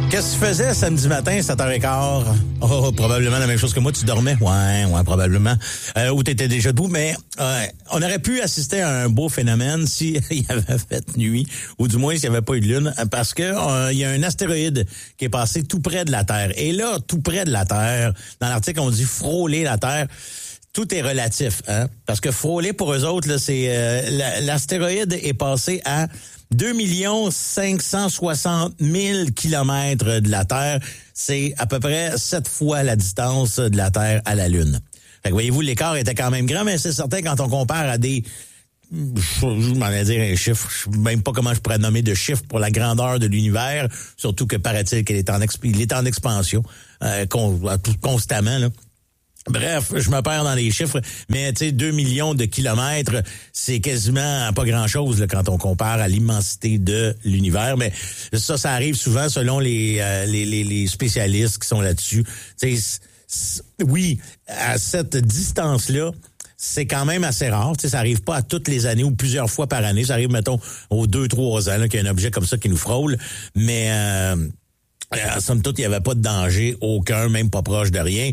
Qu'est-ce que tu faisais samedi matin, 7h15? Oh, probablement la même chose que moi, tu dormais? Ouais, probablement. Ou t'étais déjà debout, mais on aurait pu assister à un beau phénomène s'il y avait fait nuit, ou du moins s'il n'y avait pas eu de lune, parce que il y a un astéroïde qui est passé tout près de la Terre. Et là, tout près de la Terre, dans l'article, on dit frôler la Terre. Tout est relatif, hein? Parce que frôler, pour eux autres, là, c'est l'astéroïde est passé à 2 560 000 kilomètres de la Terre. C'est à peu près 7 fois la distance de la Terre à la Lune. Fait que voyez-vous, l'écart était quand même grand, mais c'est certain quand on compare à des... Je m'en ai dire un chiffre. Je sais même pas comment je pourrais nommer de chiffre pour la grandeur de l'univers. Surtout que paraît-il qu'il est en expansion constamment, là. Bref, je me perds dans les chiffres, mais tu sais, 2 millions de kilomètres, c'est quasiment pas grand-chose là, quand on compare à l'immensité de l'univers. Mais ça arrive souvent selon les spécialistes qui sont là-dessus. Tu sais, oui, à cette distance-là, c'est quand même assez rare. Tu sais, ça arrive pas à toutes les années ou plusieurs fois par année. Ça arrive, mettons, aux 2-3 ans là, qu'il y a un objet comme ça qui nous frôle. Mais somme toute, il n'y avait pas de danger, aucun, même pas proche de rien.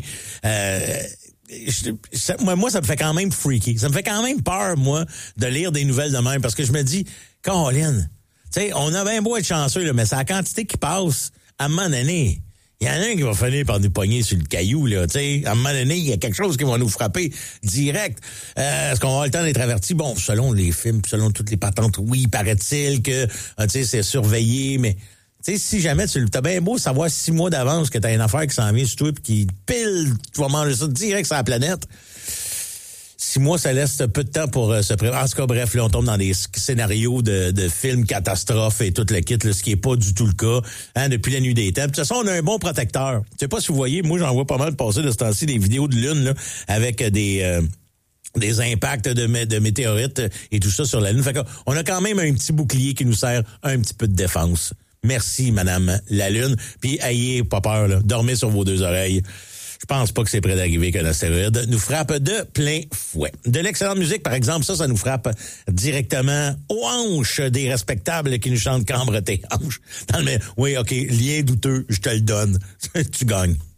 Moi, ça me fait quand même freaky. Ça me fait quand même peur, moi, de lire des nouvelles de même, parce que je me dis, Colin, tu sais, on a bien beau être chanceux, là, mais c'est la quantité qui passe, à un moment donné, il y en a un qui va finir par nous pogner sur le caillou, là, tu sais. À un moment donné, il y a quelque chose qui va nous frapper direct. Est-ce qu'on va avoir le temps d'être averti? Bon, selon les films, selon toutes les patentes, oui, paraît-il que, tu sais, c'est surveillé, mais... Tu sais, si jamais t'as bien beau savoir 6 mois d'avance que t'as une affaire qui s'en vient sur toi pis qui pile, tu vas manger ça direct sur la planète. 6 mois, ça laisse peu de temps pour se préparer. En tout cas, bref, là, on tombe dans des scénarios de films catastrophes et tout le kit, là, ce qui est pas du tout le cas, hein, depuis la nuit des temps. De toute façon, on a un bon protecteur. Je sais pas si vous voyez, moi, j'en vois pas mal passer de ce temps-ci des vidéos de lune, là, avec des impacts de météorites et tout ça sur la Lune. Fait qu'on a quand même un petit bouclier qui nous sert un petit peu de défense. Merci, Madame la Lune. Puis, ayez pas peur, là. Dormez sur vos 2 oreilles. Je pense pas que c'est près d'arriver qu'un astéroïde nous frappe de plein fouet. De l'excellente musique, par exemple, ça nous frappe directement aux hanches des respectables qui nous chantent Cambre tes hanches. Oui, OK, lien douteux, je te le donne. Tu gagnes.